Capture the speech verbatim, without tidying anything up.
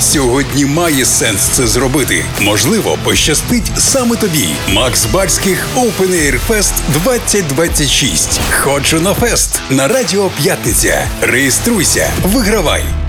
Сьогодні має сенс це зробити. Можливо, пощастить саме тобі. Макс Барських Open Air Fest двадцять двадцять шість. Ходжу на фест на Радіо П'ятниця. Реєструйся, вигравай.